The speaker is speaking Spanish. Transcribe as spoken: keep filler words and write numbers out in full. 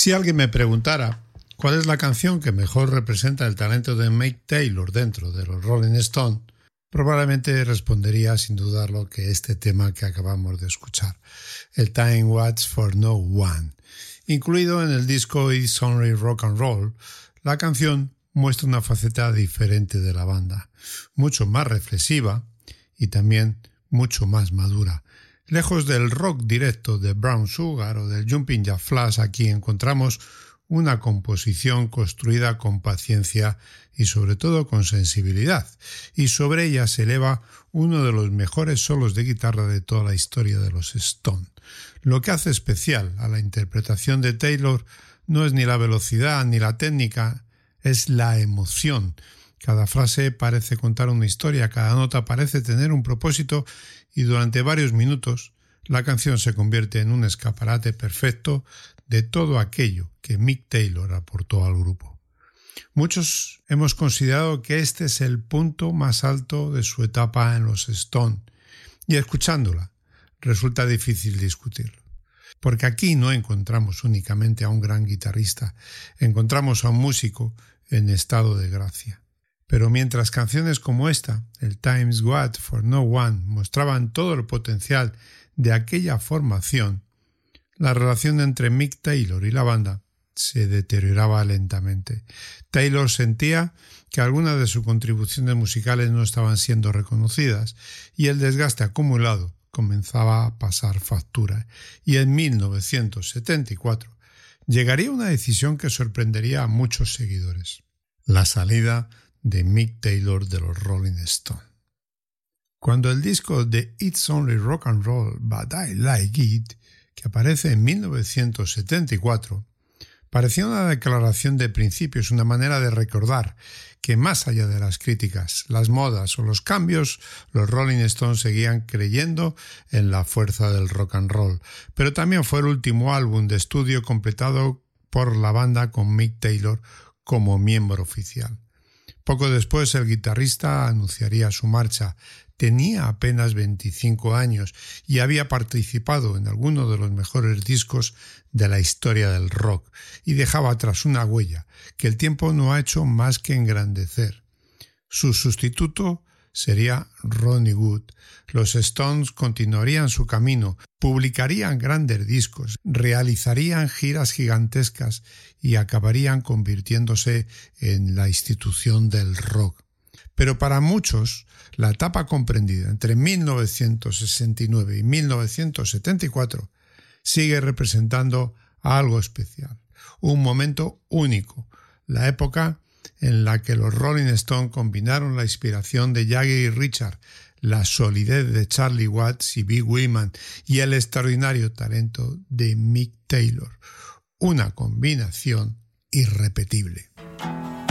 Si alguien me preguntara cuál es la canción que mejor representa el talento de Mick Taylor dentro de los Rolling Stones, probablemente respondería sin dudarlo que este tema que acabamos de escuchar, el Time Waits for No One. Incluido en el disco It's Only Rock and Roll, la canción muestra una faceta diferente de la banda, mucho más reflexiva y también mucho más madura. Lejos del rock directo de Brown Sugar o del Jumping Jack Flash, aquí encontramos una composición construida con paciencia y sobre todo con sensibilidad, y sobre ella se eleva uno de los mejores solos de guitarra de toda la historia de los Stones. Lo que hace especial a la interpretación de Taylor no es ni la velocidad ni la técnica, es la emoción. Cada frase parece contar una historia, cada nota parece tener un propósito y durante varios minutos la canción se convierte en un escaparate perfecto de todo aquello que Mick Taylor aportó al grupo. Muchos hemos considerado que este es el punto más alto de su etapa en los Stones y escuchándola resulta difícil discutirlo. Porque aquí no encontramos únicamente a un gran guitarrista, encontramos a un músico en estado de gracia. Pero mientras canciones como esta, el Time's Waits for No One, mostraban todo el potencial de aquella formación, la relación entre Mick Taylor y la banda se deterioraba lentamente. Taylor sentía que algunas de sus contribuciones musicales no estaban siendo reconocidas y el desgaste acumulado comenzaba a pasar factura. Y en mil novecientos setenta y cuatro llegaría una decisión que sorprendería a muchos seguidores: la salida de Mick Taylor de los Rolling Stones. Cuando el disco de It's Only Rock and Roll But I Like It, que aparece en mil novecientos setenta y cuatro, parecía una declaración de principios, una manera de recordar que más allá de las críticas, las modas o los cambios, los Rolling Stones seguían creyendo en la fuerza del rock and roll. Pero también fue el último álbum de estudio completado por la banda con Mick Taylor como miembro oficial. Poco después el guitarrista anunciaría su marcha. Tenía apenas veinticinco años y había participado en algunos de los mejores discos de la historia del rock y dejaba atrás una huella que el tiempo no ha hecho más que engrandecer. Su sustituto sería Ronnie Wood. Los Stones continuarían su camino, publicarían grandes discos, realizarían giras gigantescas y acabarían convirtiéndose en la institución del rock. Pero para muchos, la etapa comprendida entre mil novecientos sesenta y nueve y mil novecientos setenta y cuatro sigue representando algo especial, un momento único, la época en la que los Rolling Stones combinaron la inspiración de Jagger y Richard, la solidez de Charlie Watts y Bill Wyman y el extraordinario talento de Mick Taylor, una combinación irrepetible.